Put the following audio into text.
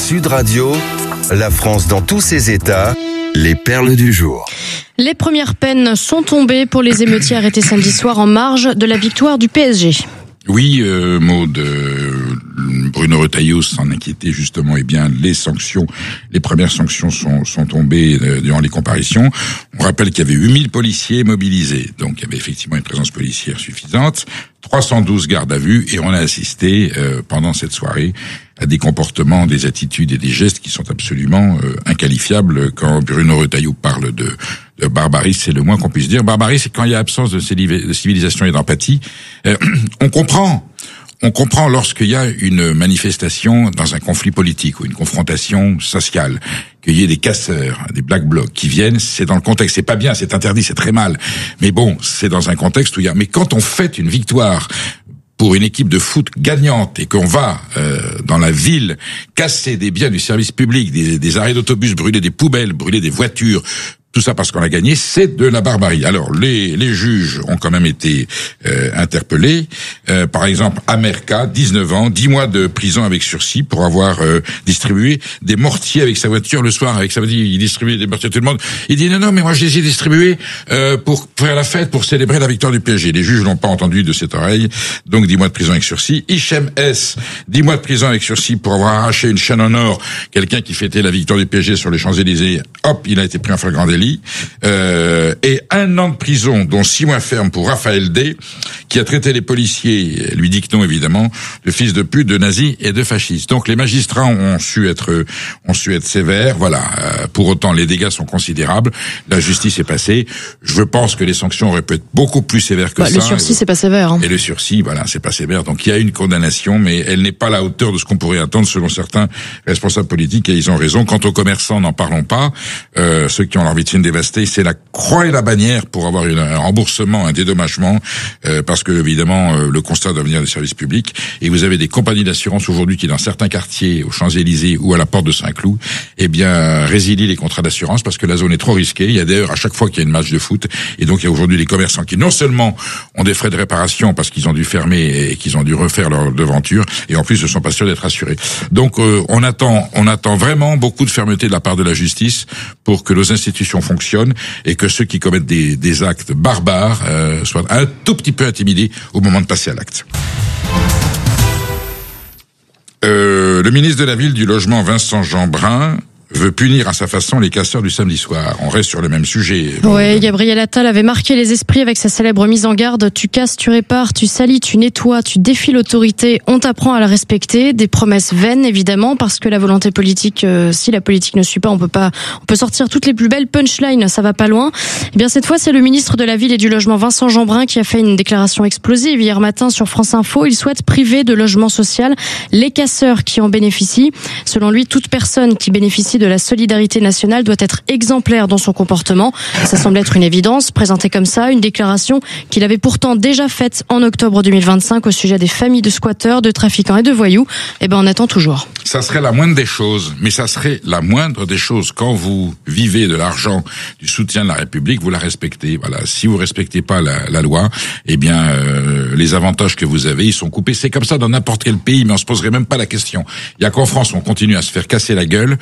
Sud Radio, la France dans tous ses états, les perles du jour. Les premières peines sont tombées pour les émeutiers arrêtés samedi soir en marge de la victoire du PSG. Oui, Maud, Bruno Retailleau s'en inquiétait justement. Eh bien, les premières sanctions sont tombées durant les comparutions. On rappelle qu'il y avait 8000 policiers mobilisés, donc il y avait effectivement une présence policière suffisante, 312 gardes à vue, et on a assisté pendant cette soirée à des comportements, des attitudes et des gestes qui sont absolument inqualifiables. Quand Bruno Retailleau parle de barbarie, c'est le moins qu'on puisse dire. Barbarie, c'est quand il y a absence de civilisation et d'empathie. On comprend lorsqu'il y a une manifestation dans un conflit politique ou une confrontation sociale, qu'il y ait des casseurs, des black blocs qui viennent, c'est dans le contexte. C'est pas bien, c'est interdit, c'est très mal. Mais bon, c'est dans un contexte où il y a... Mais quand on fête une victoire pour une équipe de foot gagnante et qu'on va dans la ville casser des biens du service public, des arrêts d'autobus, brûler des poubelles, brûler des voitures, tout ça parce qu'on a gagné, c'est de la barbarie. Alors les juges ont quand même été interpellés. Par exemple, Amerka, 19 ans, 10 mois de prison avec sursis pour avoir distribué des mortiers avec sa voiture le soir. Avec sa voiture, il distribuait des mortiers à tout le monde. Il dit non, mais moi je les ai distribués pour faire la fête, pour célébrer la victoire du PSG. Les juges n'ont pas entendu de cette oreille, donc 10 mois de prison avec sursis. Hichem S, 10 mois de prison avec sursis pour avoir arraché une chaîne en or. Quelqu'un qui fêtait la victoire du PSG sur les Champs-Élysées, hop, il a été pris en flagrant délit. Et 1 an de prison, dont 6 mois ferme pour Raphaël D, qui a traité les policiers, lui dit que non évidemment, de fils de pute, de nazis et de fascistes. Donc les magistrats ont su être sévères. Voilà. Pour autant, les dégâts sont considérables. La justice est passée. Je pense que les sanctions auraient pu être beaucoup plus sévères que ça. Le sursis, c'est pas sévère. Et le sursis, voilà, c'est pas sévère. Donc il y a une condamnation, mais elle n'est pas à la hauteur de ce qu'on pourrait attendre selon certains responsables politiques, et ils ont raison. Quant aux commerçants, n'en parlons pas. Ceux qui ont leur vitrine dévastée, c'est la croix et la bannière pour avoir un remboursement, un dédommagement, parce que évidemment le constat doit venir des services publics. Et vous avez des compagnies d'assurance aujourd'hui qui, dans certains quartiers, aux Champs-Élysées ou à la porte de Saint-Cloud, eh bien résilient les contrats d'assurance parce que la zone est trop risquée. Il y a d'ailleurs à chaque fois qu'il y a une match de foot, et donc il y a aujourd'hui des commerçants qui non seulement ont des frais de réparation parce qu'ils ont dû fermer et qu'ils ont dû refaire leur devanture, et en plus ne sont pas sûrs d'être assurés. Donc on attend vraiment beaucoup de fermeté de la part de la justice pour que nos institutions fonctionnent et que ceux qui commettent des actes barbares soient un tout petit peu intimidés au moment de passer à l'acte. Le ministre de la Ville, du Logement, Vincent Jeanbrun, veut punir à sa façon les casseurs du samedi soir. On reste sur le même sujet. Oui, Gabriel Attal avait marqué les esprits avec sa célèbre mise en garde. Tu casses, tu répares, tu salis, tu nettoies, tu défies l'autorité. On t'apprend à la respecter. Des promesses vaines, évidemment, parce que la volonté politique, si la politique ne suit pas, on peut sortir toutes les plus belles punchlines, ça va pas loin. Eh bien, cette fois, c'est le ministre de la Ville et du Logement, Vincent Jeanbrun, qui a fait une déclaration explosive hier matin sur France Info. Il souhaite priver de logement social les casseurs qui en bénéficient. Selon lui, toute personne qui bénéficie de la solidarité nationale doit être exemplaire dans son comportement. Ça semble être une évidence, présentée comme ça, une déclaration qu'il avait pourtant déjà faite en octobre 2025 au sujet des familles de squatteurs, de trafiquants et de voyous. Eh ben, on attend toujours. Ça serait la moindre des choses, mais ça serait la moindre des choses. Quand vous vivez de l'argent, du soutien de la République, vous la respectez. Voilà. Si vous respectez pas la loi, eh bien, les avantages que vous avez, ils sont coupés. C'est comme ça dans n'importe quel pays, mais on se poserait même pas la question. Il y a qu'en France, on continue à se faire casser la gueule